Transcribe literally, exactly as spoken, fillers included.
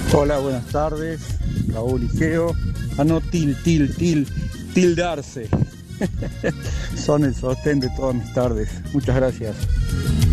Hola, buenas tardes, Raúl y Geo. Ah, no, til, til, til, tildarse. Son el sostén de todas mis tardes. Muchas gracias.